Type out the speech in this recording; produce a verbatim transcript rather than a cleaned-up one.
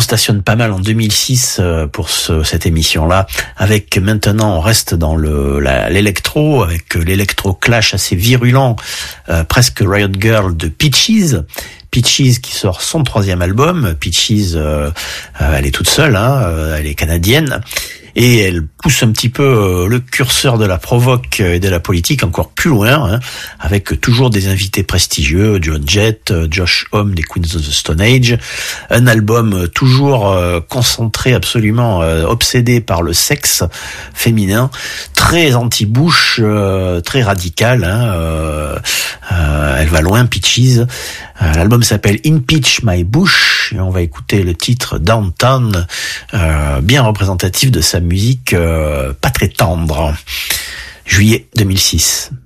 stationne pas mal en deux mille six euh, pour ce, cette émission-là. Avec maintenant, on reste dans le la, l'électro, avec l'électro clash assez virulent, euh, presque Riot Girl de Peaches. Peaches qui sort son troisième album. Peaches, euh, euh, elle est toute seule, hein, euh, elle est canadienne. Et elle pousse un petit peu le curseur de la provoque et de la politique encore plus loin, hein, avec toujours des invités prestigieux, Joan Jett, Josh Homme des Queens of the Stone Age, un album toujours concentré, absolument obsédé par le sexe féminin, très anti-Bush, très radical, hein, euh, euh, elle va loin, Peaches. L'album s'appelle Impeach My Bush et on va écouter le titre Downtown, euh, bien représentatif de sa musique euh, pas très tendre. Juillet deux mille six.